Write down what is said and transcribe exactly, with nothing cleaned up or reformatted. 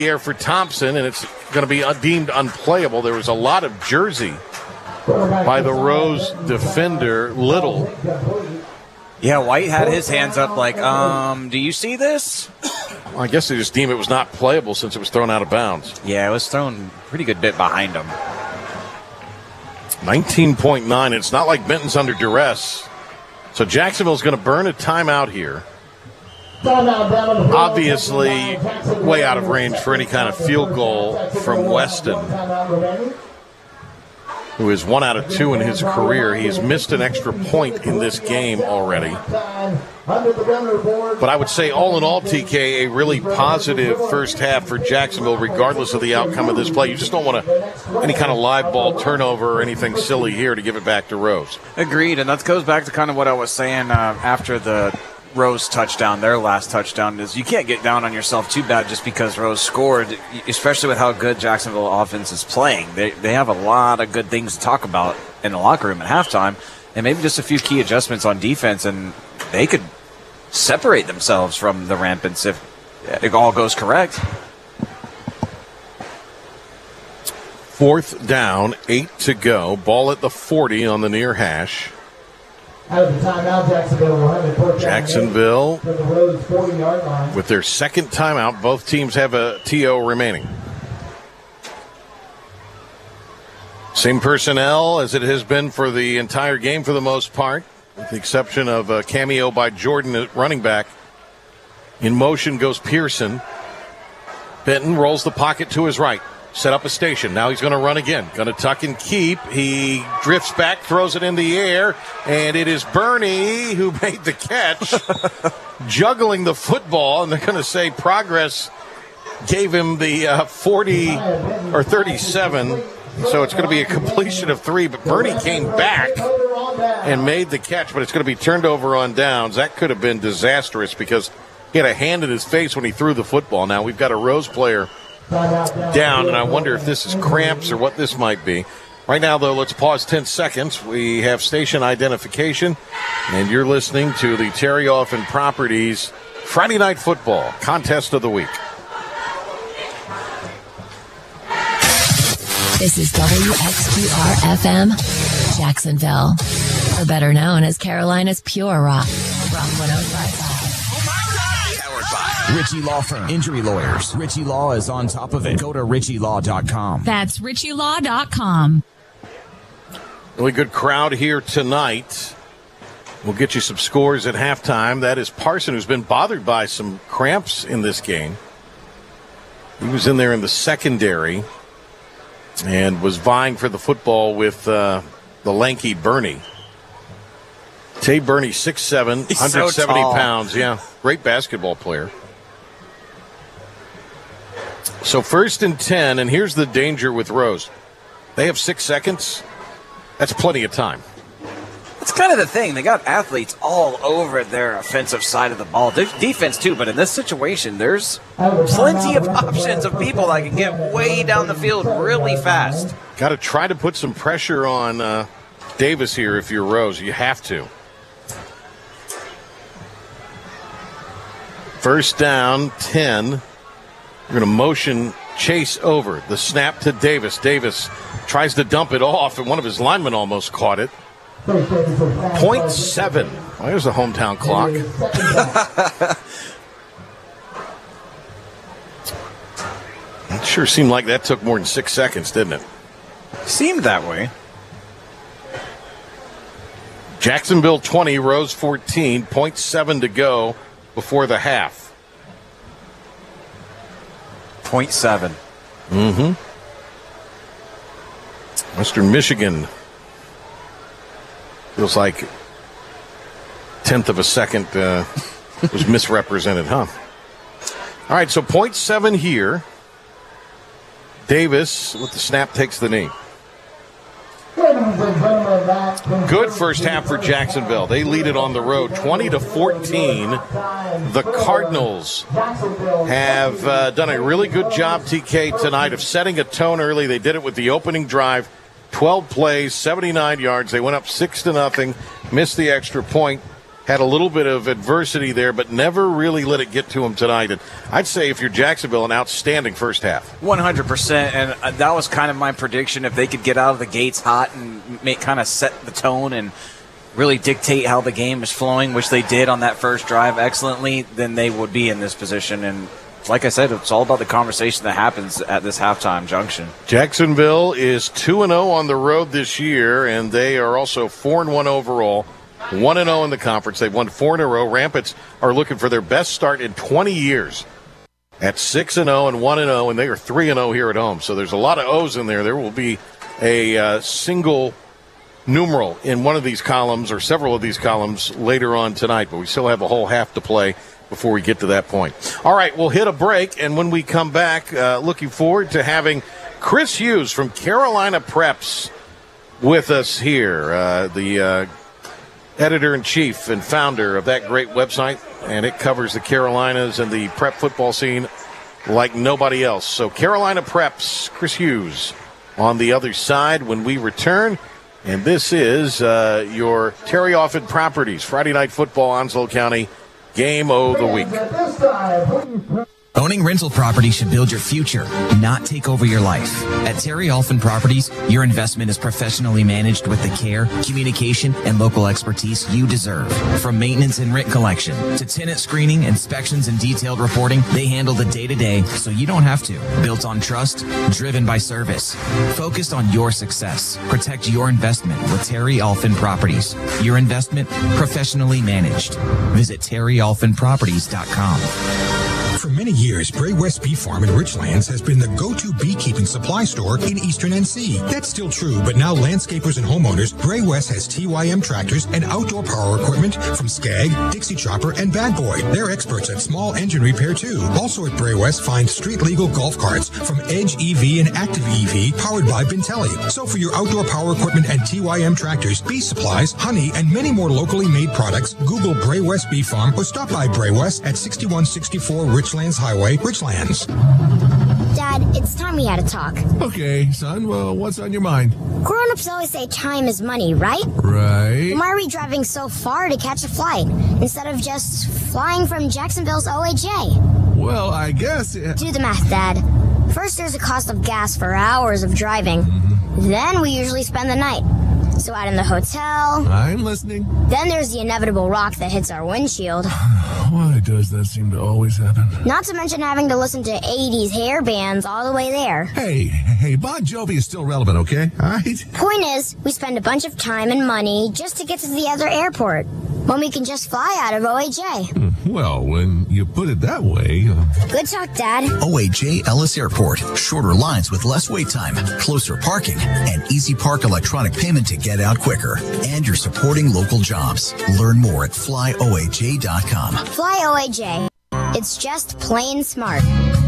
Air for Thompson, and it's going to be deemed unplayable. There was a lot of jersey by the Rose defender, Little. Yeah, White had his hands up like, um, do you see this? Well, I guess they just deemed it was not playable since it was thrown out of bounds. Yeah, it was thrown a pretty good bit behind him. nineteen point nine. It's not like Benton's under duress. So Jacksonville's going to burn a timeout here. Obviously, way out of range for any kind of field goal from Weston, who is one out of two in his career. He has missed an extra point in this game already. But I would say, all in all, T K, a really positive first half for Jacksonville, regardless of the outcome of this play. You just don't want to any kind of live ball turnover or anything silly here to give it back to Rose. Agreed, and that goes back to kind of what I was saying uh, after the Rose touchdown, their last touchdown, is you can't get down on yourself too bad just because Rose scored, especially with how good Jacksonville offense is playing. They they have a lot of good things to talk about in the locker room at halftime, and maybe just a few key adjustments on defense, and they could separate themselves from the Rampants if it all goes correct. Fourth down, eight to go. Ball at the forty on the near hash. Out of the timeout, Jacksonville will have it. Jacksonville, from the Rose forty-yard line. With their second timeout, both teams have a T O remaining. Same personnel as it has been for the entire game for the most part, with the exception of a cameo by Jordan at running back. In motion goes Pearson. Benton rolls the pocket to his right. Set up a station. Now he's going to run again. Going to tuck and keep. He drifts back, throws it in the air, and it is Bernie who made the catch, juggling the football, and they're going to say progress gave him the uh, forty or thirty-seven, so it's going to be a completion of three, but Bernie came back and made the catch, but it's going to be turned over on downs. That could have been disastrous because he had a hand in his face when he threw the football. Now we've got a Rose player down, and I wonder if this is cramps or what this might be. Right now, though, let's pause ten seconds. We have station identification, and you're listening to the Terry Offen Properties Friday Night Football Contest of the Week. This is W X Q R F M, Jacksonville, or better known as Carolina's Pure Rock, Rock one oh five point five. Ritchie Law Firm. Injury lawyers. Ritchie Law is on top of it. Go to ritchie law dot com. That's ritchie law dot com. Really good crowd here tonight. We'll get you some scores at halftime. That is Parson, who's been bothered by some cramps in this game. He was in there in the secondary and was vying for the football with uh, the lanky Bernie. Tay Bernie, six seven, one hundred seventy so pounds. Yeah, great basketball player. So first and ten, and here's the danger with Rose. They have six seconds. That's plenty of time. It's kind of the thing. They got athletes all over their offensive side of the ball. There's defense, too, but in this situation, there's plenty of options of people that can get way down the field really fast. Got to try to put some pressure on uh, Davis here if you're Rose. You have to. First down, ten. We're going to motion Chase over. The snap to Davis. Davis tries to dump it off, and one of his linemen almost caught it. Point seven. Well, there's the hometown clock. It sure seemed like that took more than six seconds, didn't it? Seemed that way. Jacksonville twenty, Rose fourteen. Point seven to go before the half. Point seven. Mm-hmm. Western Michigan feels like tenth of a second uh, was misrepresented, huh? All right, so point seven here. Davis with the snap takes the knee. Good first half for Jacksonville. They lead it on the road, twenty to fourteen. The Cardinals have uh, done a really good job, T K, tonight of setting a tone early. They did it with the opening drive, twelve plays, seventy-nine yards. They went up six to nothing, missed the extra point, had a little bit of adversity there, but never really let it get to them tonight. And I'd say if you're Jacksonville, an outstanding first half. one hundred percent, and that was kind of my prediction. If they could get out of the gates hot and make, kind of set the tone and really dictate how the game is flowing, which they did on that first drive excellently, then they would be in this position. And like I said, it's all about the conversation that happens at this halftime junction. Jacksonville is two and oh on the road this year, and they are also four and one overall, one and oh in the conference. They've won four in a row. Rampids are looking for their best start in twenty years at six and oh and one and oh, and they are three and oh here at home. So there's a lot of O's in there. There will be a uh, single numeral in one of these columns or several of these columns later on tonight, but we still have a whole half to play before we get to that point. All right, we'll hit a break, and when we come back, uh, looking forward to having Chris Hughes from Carolina Preps with us here, uh, the uh, editor-in-chief and founder of that great website, and it covers the Carolinas and the prep football scene like nobody else. So Carolina Preps, Chris Hughes on the other side when we return. And this is uh, your Terry Alford Properties Friday Night Football, Onslow County Game of the Week. Owning rental property should build your future, not take over your life. At Terry Alford Properties, your investment is professionally managed with the care, communication, and local expertise you deserve. From maintenance and rent collection to tenant screening, inspections, and detailed reporting, they handle the day-to-day so you don't have to. Built on trust, driven by service. Focused on your success. Protect your investment with Terry Alford Properties. Your investment professionally managed. Visit terry alford properties dot com. For many years, Bray West Bee Farm in Richlands has been the go-to beekeeping supply store in Eastern N C. That's still true, but now landscapers and homeowners, Bray West has T Y M tractors and outdoor power equipment from Skag, Dixie Chopper, and Bad Boy. They're experts at small engine repair, too. Also at Bray West, find street-legal golf carts from Edge E V and Active E V, powered by Bintelli. So for your outdoor power equipment and T Y M tractors, bee supplies, honey, and many more locally made products, Google Bray West Bee Farm or stop by Bray West at sixty-one sixty-four Richlands Highway, Richlands. Dad, it's time we had a talk. Okay, son, well, what's on your mind? Grown-ups always say time is money, right? Right. Why are we driving so far to catch a flight instead of just flying from Jacksonville's O H A? Well, I guess... It... Do the math, Dad. First, there's the cost of gas for hours of driving. Mm-hmm. Then we usually spend the night. So out in the hotel. I'm listening. Then there's the inevitable rock that hits our windshield. Why does that seem to always happen? Not to mention having to listen to eighties hair bands all the way there. Hey, hey, Bon Jovi is still relevant, okay? All right? Point is, we spend a bunch of time and money just to get to the other airport, when we can just fly out of O H A. Well, when you put it that way... Uh... Good talk, Dad. O H A Ellis Airport. Shorter lines with less wait time, closer parking, and Easy Park electronic payment to get out quicker. And you're supporting local jobs. Learn more at fly O H A dot com. Fly O H A. It's just plain smart.